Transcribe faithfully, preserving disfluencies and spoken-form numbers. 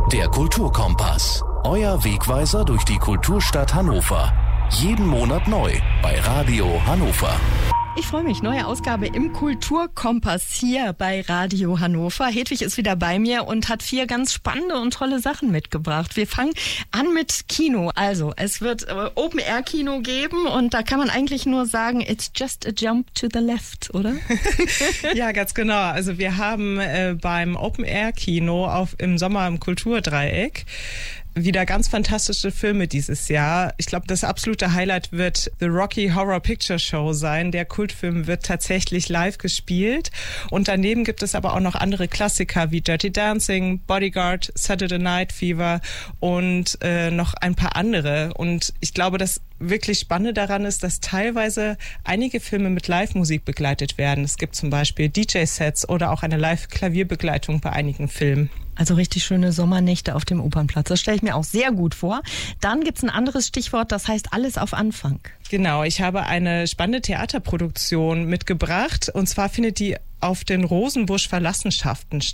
Der Kulturkompass. Euer Wegweiser durch die Kulturstadt Hannover. Jeden Monat neu bei Radio Hannover. Ich freue mich. Neue Ausgabe im Kulturkompass hier bei Radio Hannover. Hedwig ist wieder bei mir und hat vier ganz spannende und tolle Sachen mitgebracht. Wir fangen an mit Kino. Also, es wird äh, Open-Air-Kino geben und da kann man eigentlich nur sagen, it's just a jump to the left, oder? Ja, ganz genau. Also wir haben äh, beim Open-Air-Kino auf im Sommer im Kulturdreieck wieder ganz fantastische Filme dieses Jahr. Ich glaube, das absolute Highlight wird The Rocky Horror Picture Show sein. Der Kultfilm wird tatsächlich live gespielt. Und daneben gibt es aber auch noch andere Klassiker wie Dirty Dancing, Bodyguard, Saturday Night Fever und äh, noch ein paar andere. Und ich glaube, das wirklich Spannende daran ist, dass teilweise einige Filme mit Live-Musik begleitet werden. Es gibt zum Beispiel D J-Sets oder auch eine Live-Klavierbegleitung bei einigen Filmen. Also richtig schöne Sommernächte auf dem Opernplatz. Das stelle ich mir auch sehr gut vor. Dann gibt's ein anderes Stichwort, das heißt alles auf Anfang. Genau, ich habe eine spannende Theaterproduktion mitgebracht. Und zwar findet die auf den Rosenbusch Verlassenschaften